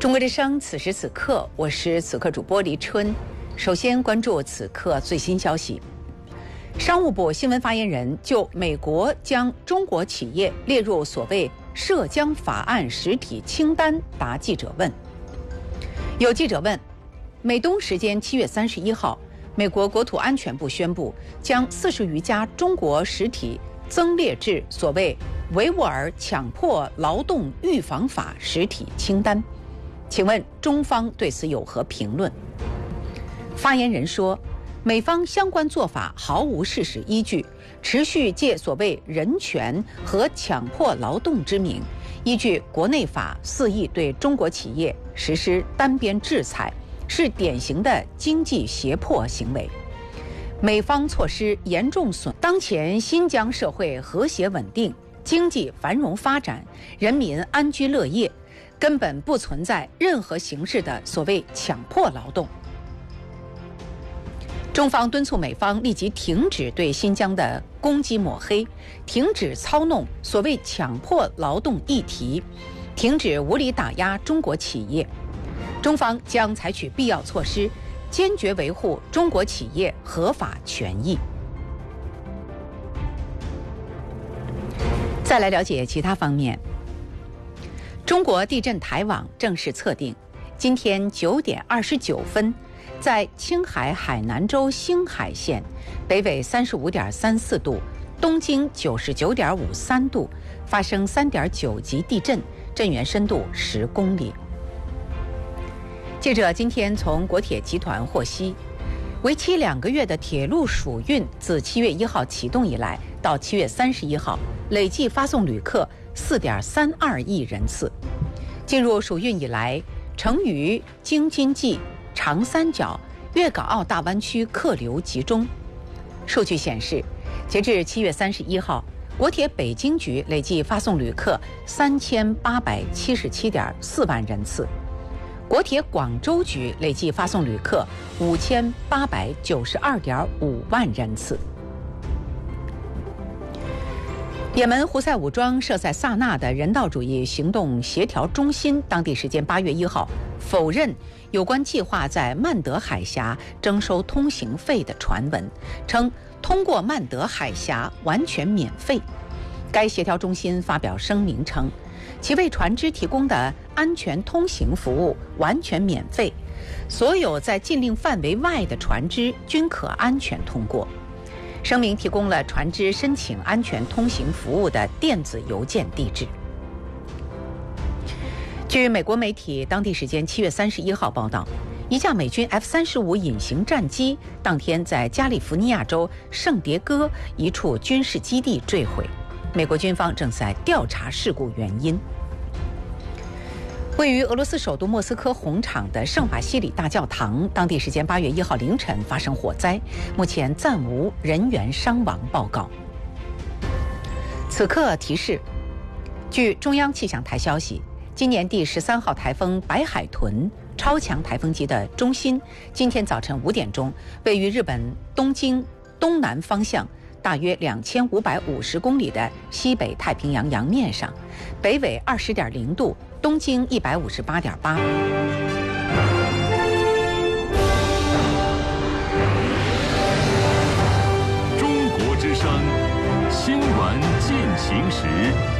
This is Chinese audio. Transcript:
中国之声，此时此刻，我是此刻主播黎春。首先关注此刻最新消息。商务部新闻发言人就美国将中国企业列入所谓涉疆法案实体清单答记者问。有记者问，美东时间7月31号，美国国土安全部宣布将40余家中国实体增列至所谓维吾尔强迫劳动预防法实体清单。请问中方对此有何评论？发言人说，美方相关做法毫无事实依据，持续借所谓人权和强迫劳动之名，依据国内法肆意对中国企业实施单边制裁，是典型的经济胁迫行为。美方措施严重损当前新疆社会和谐稳定、经济繁荣发展、人民安居乐业，根本不存在任何形式的所谓强迫劳动。中方敦促美方立即停止对新疆的攻击抹黑，停止操弄所谓强迫劳动议题，停止无理打压中国企业。中方将采取必要措施，坚决维护中国企业合法权益。再来了解其他方面。中国地震台网正式测定，今天9点29分，在青海海南州兴海县，北纬35.34度，东经99.53度，发生3.9级地震，震源深度10公里。记者今天从国铁集团获悉，为期2个月的铁路暑运自7月1号启动以来，到7月31号，累计发送旅客4.32亿人次。进入暑运以来，成渝、京津冀、长三角、粤港澳大湾区客流集中。数据显示，截至7月31号，国铁北京局累计发送旅客3877.4万人次，国铁广州局累计发送旅客5892.5万人次。也门胡塞武装设在萨那的人道主义行动协调中心，当地时间8月1号否认有关计划在曼德海峡征收通行费的传闻，称通过曼德海峡完全免费。该协调中心发表声明称，其为船只提供的安全通行服务完全免费，所有在禁令范围外的船只均可安全通过。声明提供了船只申请安全通行服务的电子邮件地址。据美国媒体当地时间7月31号报道，一架美军 F-35隐形战机当天在加利福尼亚州圣迭戈一处军事基地坠毁，美国军方正在调查事故原因。位于俄罗斯首都莫斯科红场的圣瓦西里大教堂，当地时间8月1号凌晨发生火灾，目前暂无人员伤亡报告。此刻提示，据中央气象台消息，今年第13号台风白海豚超强台风级的中心，今天早晨5点钟，位于日本东京东南方向大约2550公里的西北太平洋洋面上，北纬20.0度，东经158.8。 中国之声，新闻进行时。